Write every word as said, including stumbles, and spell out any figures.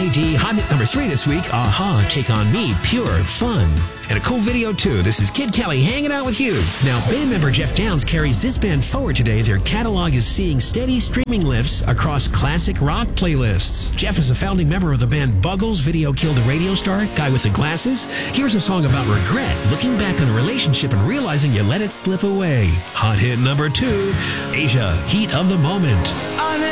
Charlie D. Hot hit number three this week. Aha, Take On Me, pure fun. And a cool video, too. This is Kid Kelly hanging out with you. Now, band member Jeff Downs carries this band forward today. Their catalog is seeing steady streaming lifts across classic rock playlists. Jeff is a founding member of the band Buggles, Video Killed a Radio Star, Guy with the Glasses. Here's a song about regret, looking back on a relationship and realizing you let it slip away. Hot hit number two, Asia, Heat of the Moment.